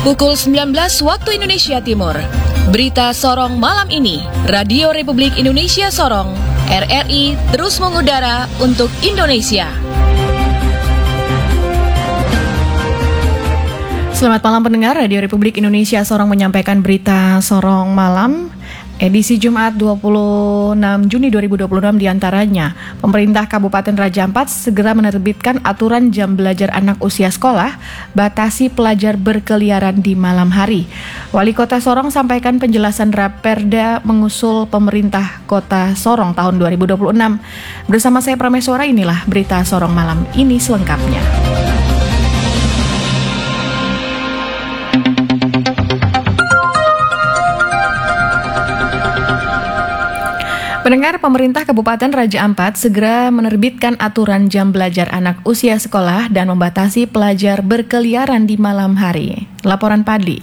Pukul 19 waktu Indonesia Timur. Berita Sorong malam ini, Radio Republik Indonesia Sorong, RRI terus mengudara untuk Indonesia. Selamat malam pendengar, Radio Republik Indonesia Sorong menyampaikan berita Sorong malam. Edisi Jumat 26 Juni 2026 diantaranya, pemerintah Kabupaten Raja Ampat segera menerbitkan aturan jam belajar anak usia sekolah, batasi pelajar berkeliaran di malam hari. Wali Kota Sorong sampaikan penjelasan Raperda mengusul pemerintah Kota Sorong tahun 2026. Bersama saya Prameswara, inilah berita Sorong malam ini selengkapnya. Pendengar, pemerintah Kabupaten Raja Ampat segera menerbitkan aturan jam belajar anak usia sekolah dan membatasi pelajar berkeliaran di malam hari. Laporan Padli.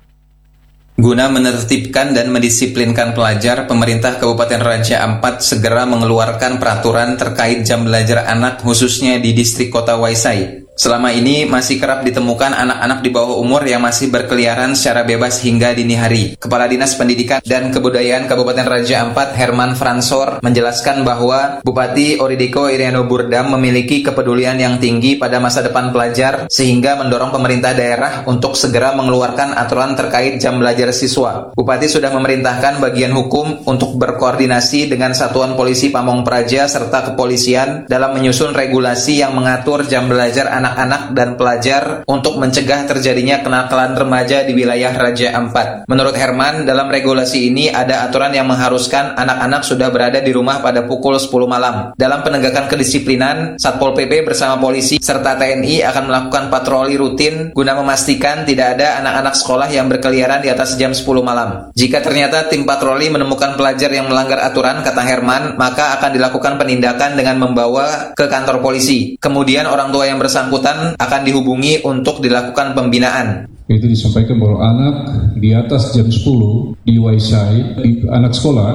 Guna menertibkan dan mendisiplinkan pelajar, pemerintah Kabupaten Raja Ampat segera mengeluarkan peraturan terkait jam belajar anak khususnya di distrik Kota Waisai. Selama ini masih kerap ditemukan anak-anak di bawah umur yang masih berkeliaran secara bebas hingga dini hari. Kepala Dinas Pendidikan dan Kebudayaan Kabupaten Raja Ampat, Herman Fransor, menjelaskan bahwa Bupati Oridiko Iriano Burdam memiliki kepedulian yang tinggi pada masa depan pelajar sehingga mendorong pemerintah daerah untuk segera mengeluarkan aturan terkait jam belajar siswa. Bupati sudah memerintahkan bagian hukum untuk berkoordinasi dengan Satuan Polisi Pamong Praja serta kepolisian dalam menyusun regulasi yang mengatur jam belajar anak-anak dan pelajar untuk mencegah terjadinya kenakalan remaja di wilayah Raja Ampat. Menurut Herman, dalam regulasi ini ada aturan yang mengharuskan anak-anak sudah berada di rumah pada pukul 10 malam. Dalam penegakan kedisiplinan, Satpol PP bersama polisi serta TNI akan melakukan patroli rutin guna memastikan tidak ada anak-anak sekolah yang berkeliaran di atas jam 10 malam. Jika ternyata tim patroli menemukan pelajar yang melanggar aturan, kata Herman, maka akan dilakukan penindakan dengan membawa ke kantor polisi. Kemudian orang tua yang bersangkutan akan dihubungi untuk dilakukan pembinaan. Itu disampaikan bahwa anak di atas jam 10 di Waisai, anak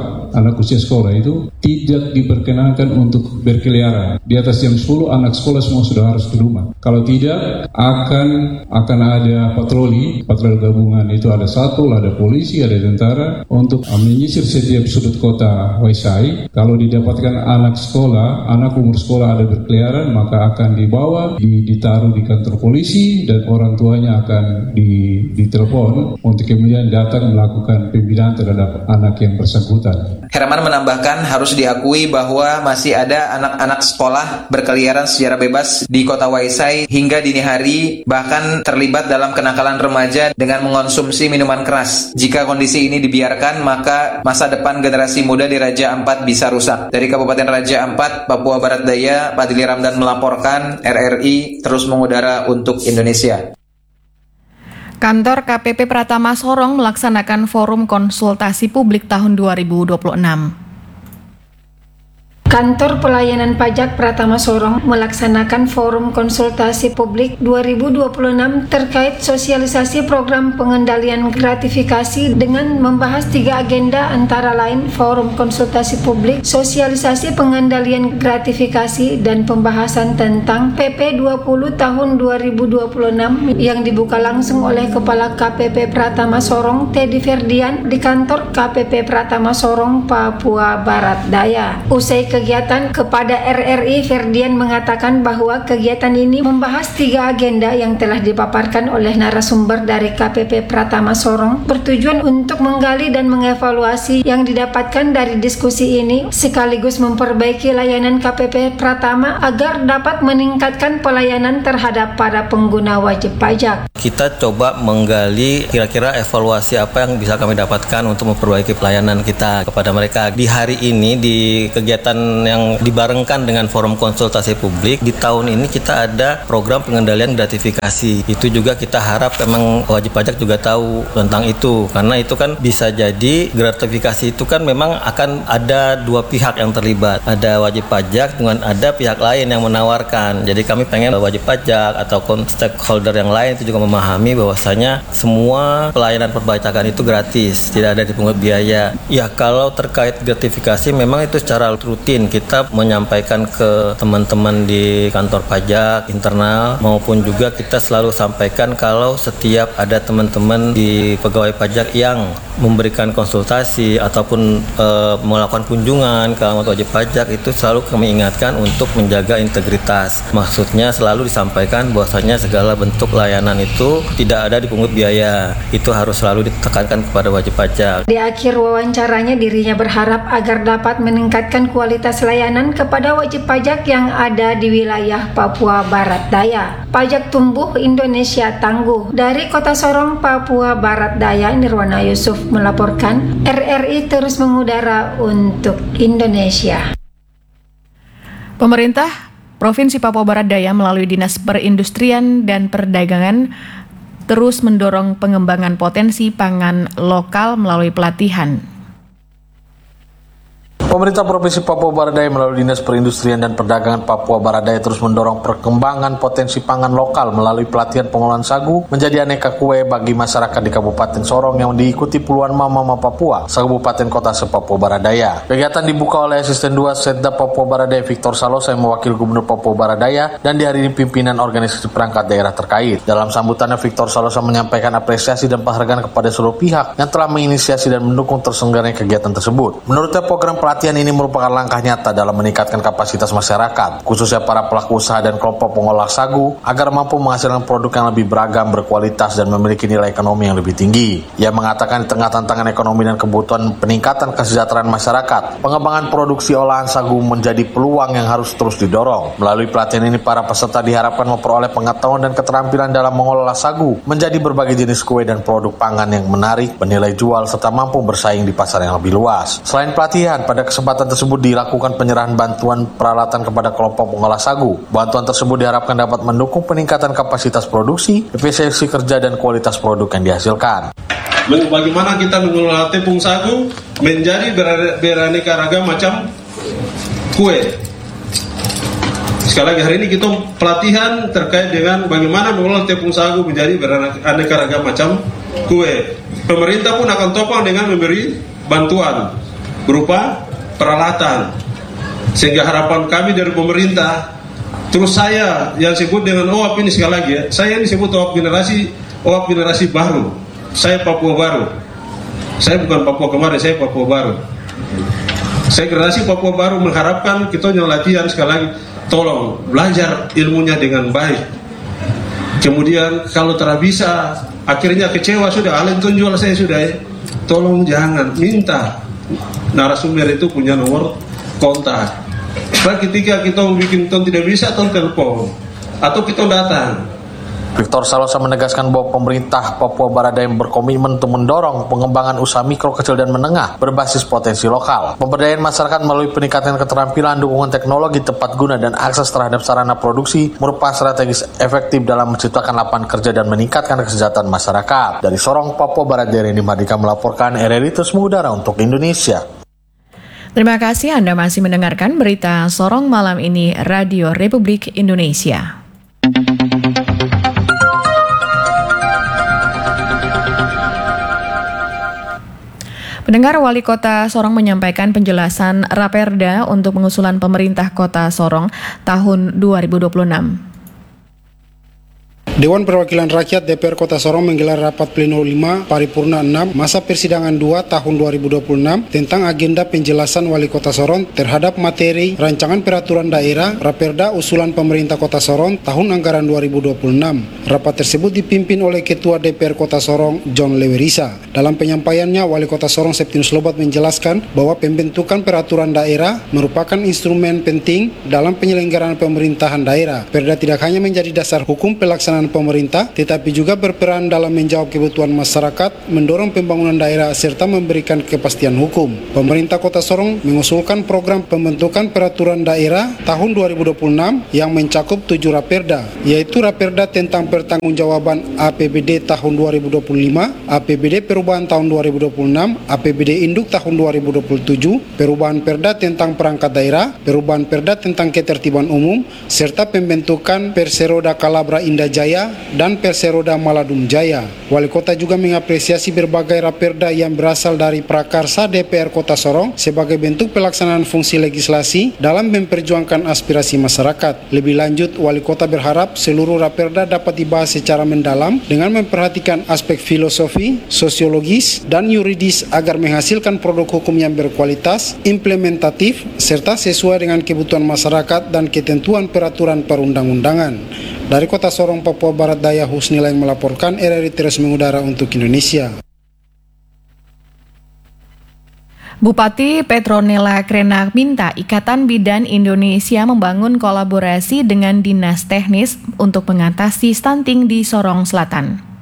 usia sekolah itu tidak diperkenankan untuk berkeliaran. Di atas jam 10 anak sekolah semua sudah harus di rumah. Kalau tidak akan ada patroli gabungan, itu ada satpol, ada polisi, ada tentara untuk menyisir setiap sudut kota Waisai. Kalau didapatkan anak umur sekolah ada berkeliaran, maka akan dibawa ditaruh di kantor polisi dan orang tuanya akan ditelepon untuk kemudian datang melakukan pembinaan terhadap anak yang bersangkutan. Herman menambahkan harus diakui bahwa masih ada anak-anak sekolah berkeliaran secara bebas di kota Waisai hingga dini hari, bahkan terlibat dalam kenakalan remaja dengan mengonsumsi minuman keras. Jika kondisi ini dibiarkan, maka masa depan generasi muda di Raja Ampat bisa rusak. Dari Kabupaten Raja Ampat, Papua Barat Daya, Padli Ramdan melaporkan, RRI terus mengudara untuk Indonesia. Kantor KPP Pratama Sorong melaksanakan forum konsultasi publik tahun 2026. Kantor Pelayanan Pajak Pratama Sorong melaksanakan forum konsultasi publik 2026 terkait sosialisasi program pengendalian gratifikasi dengan membahas 3 agenda, antara lain forum konsultasi publik, sosialisasi pengendalian gratifikasi, dan pembahasan tentang PP 20 tahun 2026 yang dibuka langsung oleh Kepala KPP Pratama Sorong, Teddy Ferdian, di kantor KPP Pratama Sorong, Papua Barat Daya. Usai kegiatan, kepada RRI, Ferdian mengatakan bahwa kegiatan ini membahas 3 agenda yang telah dipaparkan oleh narasumber dari KPP Pratama Sorong, bertujuan untuk menggali dan mengevaluasi yang didapatkan dari diskusi ini, sekaligus memperbaiki layanan KPP Pratama agar dapat meningkatkan pelayanan terhadap para pengguna wajib pajak. Kita coba menggali kira-kira evaluasi apa yang bisa kami dapatkan untuk memperbaiki pelayanan kita kepada mereka. Di hari ini, di kegiatan yang dibarengkan dengan forum konsultasi publik, di tahun ini kita ada program pengendalian gratifikasi. Itu juga kita harap memang wajib pajak juga tahu tentang itu, karena itu kan bisa jadi gratifikasi itu kan memang akan ada 2 pihak yang terlibat, ada wajib pajak dengan ada pihak lain yang menawarkan. Jadi kami pengen wajib pajak atau stakeholder yang lain itu juga memahami bahwasanya semua pelayanan perpajakan itu gratis, tidak ada dipungut biaya. Ya, kalau terkait gratifikasi memang itu secara rutin rutin kita menyampaikan ke teman-teman di kantor pajak internal, maupun juga kita selalu sampaikan kalau setiap ada teman-teman di pegawai pajak yang memberikan konsultasi ataupun melakukan kunjungan ke alamat wajib pajak, itu selalu kami ingatkan untuk menjaga integritas. Maksudnya selalu disampaikan bahwasanya segala bentuk layanan itu tidak ada dipungut biaya. Itu harus selalu ditekankan kepada wajib pajak. Di akhir wawancaranya, dirinya berharap agar dapat meningkatkan kualitas layanan kepada wajib pajak yang ada di wilayah Papua Barat Daya. Pajak tumbuh, Indonesia tangguh. Dari Kota Sorong, Papua Barat Daya, Nirwana Yusuf melaporkan. RRI terus mengudara untuk Indonesia. Pemerintah Provinsi Papua Barat Daya melalui Dinas Perindustrian dan Perdagangan terus mendorong pengembangan potensi pangan lokal melalui pelatihan. Pemerintah Provinsi Papua Barat Daya melalui Dinas Perindustrian dan Perdagangan Papua Barat Daya terus mendorong perkembangan potensi pangan lokal melalui pelatihan pengolahan sagu menjadi aneka kue bagi masyarakat di Kabupaten Sorong yang diikuti puluhan mama Papua, Kabupaten Kota se-Papua Barat Daya. Kegiatan dibuka oleh Asisten 2 Setda Papua Barat Daya Victor Salosa yang mewakili Gubernur Papua Barat Daya dan dihadiri pimpinan organisasi perangkat daerah terkait. Dalam sambutannya, Victor Salosa menyampaikan apresiasi dan penghargaan kepada seluruh pihak yang telah menginisiasi dan mendukung terselenggaranya kegiatan tersebut. Menurutnya, program pelatihan ini merupakan langkah nyata dalam meningkatkan kapasitas masyarakat, khususnya para pelaku usaha dan kelompok pengolah sagu, agar mampu menghasilkan produk yang lebih beragam, berkualitas, dan memiliki nilai ekonomi yang lebih tinggi. Ia mengatakan di tengah tantangan ekonomi dan kebutuhan peningkatan kesejahteraan masyarakat, pengembangan produksi olahan sagu menjadi peluang yang harus terus didorong. Melalui pelatihan ini, para peserta diharapkan memperoleh pengetahuan dan keterampilan dalam mengolah sagu menjadi berbagai jenis kue dan produk pangan yang menarik, bernilai jual, serta mampu bersaing di pasar yang lebih luas. Selain pelatihan, pada kesempatan tersebut dilakukan penyerahan bantuan peralatan kepada kelompok pengolah sagu. Bantuan tersebut diharapkan dapat mendukung peningkatan kapasitas produksi, efisiensi kerja, dan kualitas produk yang dihasilkan. Bagaimana kita mengelola tepung sagu menjadi beraneka ragam macam kue. Sekali lagi, hari ini kita pelatihan terkait dengan bagaimana mengelola tepung sagu menjadi beraneka ragam macam kue. Pemerintah pun akan topang dengan memberi bantuan berupa peralatan, sehingga harapan kami dari pemerintah. Terus saya yang sebut dengan OAP ini, sekali lagi ya, saya ini sebut OAP generasi baru. Saya Papua baru. Saya bukan Papua kemarin, saya Papua baru. Saya generasi Papua baru mengharapkan kita yang latihan, sekali lagi tolong belajar ilmunya dengan baik. Kemudian kalau tidak bisa, akhirnya kecewa sudah, Alen jual saya sudah ya. Tolong jangan minta narasumber itu punya nomor kontak. Supaya ketika kita bikin ton tidak bisa, ton telepon atau kita datang. Victor Salosa menegaskan bahwa pemerintah Papua Barat Daya berkomitmen untuk mendorong pengembangan usaha mikro, kecil, dan menengah berbasis potensi lokal. Pemberdayaan masyarakat melalui peningkatan keterampilan, dukungan teknologi tepat guna, dan akses terhadap sarana produksi merupakan strategis efektif dalam menciptakan lapangan kerja dan meningkatkan kesejahteraan masyarakat. Dari Sorong, Papua Barat Daya, Randy Mardika melaporkan. RRI terus mengudara untuk Indonesia. Terima kasih Anda masih mendengarkan berita Sorong malam ini Radio Republik Indonesia. Pendengar, Wali Kota Sorong menyampaikan penjelasan Raperda untuk pengusulan pemerintah Kota Sorong tahun 2026. Dewan Perwakilan Rakyat DPR Kota Sorong menggelar rapat pleno 5 paripurna 6 masa persidangan 2 tahun 2026 tentang agenda penjelasan Wali Kota Sorong terhadap materi rancangan peraturan daerah Raperda usulan pemerintah Kota Sorong tahun anggaran 2026. Rapat tersebut dipimpin oleh Ketua DPR Kota Sorong John Lewerisa. Dalam penyampaiannya, Wali Kota Sorong Septinus Lobat menjelaskan bahwa pembentukan peraturan daerah merupakan instrumen penting dalam penyelenggaraan pemerintahan daerah. Perda tidak hanya menjadi dasar hukum pelaksanaan pemerintah, tetapi juga berperan dalam menjawab kebutuhan masyarakat, mendorong pembangunan daerah, serta memberikan kepastian hukum. Pemerintah Kota Sorong mengusulkan program pembentukan peraturan daerah tahun 2026 yang mencakup 7 raperda, yaitu Raperda tentang pertanggungjawaban APBD tahun 2025, APBD perubahan tahun 2026, APBD induk tahun 2027, perubahan perda tentang perangkat daerah, perubahan perda tentang ketertiban umum, serta pembentukan Perseroda Kalabra Indah Jaya Jaya, dan Perseroda Maladum Jaya. Wali Kota juga mengapresiasi berbagai raperda yang berasal dari prakarsa DPR Kota Sorong sebagai bentuk pelaksanaan fungsi legislasi dalam memperjuangkan aspirasi masyarakat. Lebih lanjut, Wali Kota berharap seluruh raperda dapat dibahas secara mendalam dengan memperhatikan aspek filosofi, sosiologis, dan yuridis agar menghasilkan produk hukum yang berkualitas, implementatif, serta sesuai dengan kebutuhan masyarakat dan ketentuan peraturan perundang-undangan. Dari Kota Sorong, Papua Barat Daya, Husnila yang melaporkan, RRI terus mengudara untuk Indonesia. Bupati Petronella Krenak minta Ikatan Bidan Indonesia membangun kolaborasi dengan dinas teknis untuk mengatasi stunting di Sorong Selatan.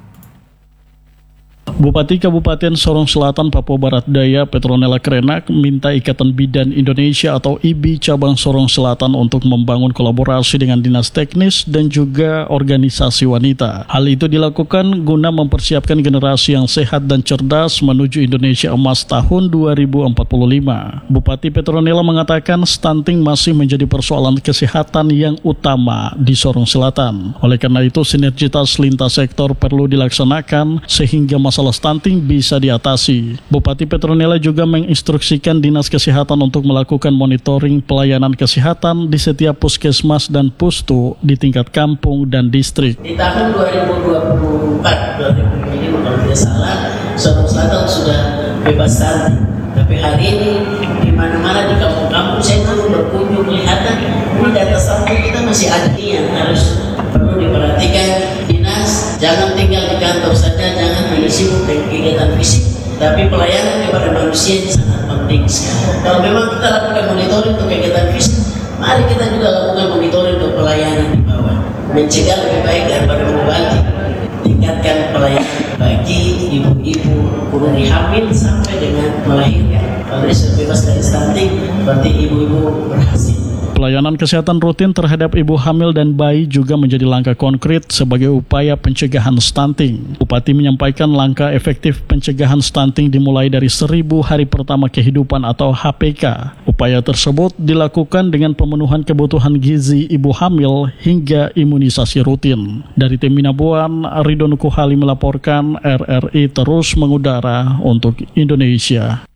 Bupati Kabupaten Sorong Selatan, Papua Barat Daya, Petronella Krenak minta Ikatan Bidan Indonesia atau IBI Cabang Sorong Selatan untuk membangun kolaborasi dengan dinas teknis dan juga organisasi wanita. Hal itu dilakukan guna mempersiapkan generasi yang sehat dan cerdas menuju Indonesia Emas tahun 2045. Bupati Petronella mengatakan stunting masih menjadi persoalan kesehatan yang utama di Sorong Selatan. Oleh karena itu, sinergitas lintas sektor perlu dilaksanakan sehingga masalah stunting bisa diatasi. Bupati Petronella juga menginstruksikan Dinas Kesehatan untuk melakukan monitoring pelayanan kesehatan di setiap puskesmas dan pustu di tingkat kampung dan distrik. Di tahun 2024, kalau tidak salah, Sorong Selatan sudah bebas stunting. Tapi hari ini di mana-mana di kampung-kampung saya baru berkunjung kelihatan ini data stunting kita masih ada yang harus perlu diperhatikan. Dinas jangan tinggal di kantor saja, jangan hanya sibuk dengan kegiatan fisik, tapi pelayanan kepada manusia ini sangat penting sekali. Kalau memang kita lakukan monitoring untuk kegiatan fisik, mari kita juga lakukan monitoring untuk pelayanan di bawah. Mencegah lebih baik daripada mengobati. Tingkatkan pelayanan bagi ibu-ibu mulai hamil sampai dengan melahirkan. Kalau sudah bebas dari stunting, berarti ibu-ibu berhasil. Pelayanan kesehatan rutin terhadap ibu hamil dan bayi juga menjadi langkah konkret sebagai upaya pencegahan stunting. Bupati menyampaikan langkah efektif pencegahan stunting dimulai dari 1000 hari pertama kehidupan atau HPK. Upaya tersebut dilakukan dengan pemenuhan kebutuhan gizi ibu hamil hingga imunisasi rutin. Dari tim Minabuan, Ridho Nukuhali melaporkan, RRI terus mengudara untuk Indonesia.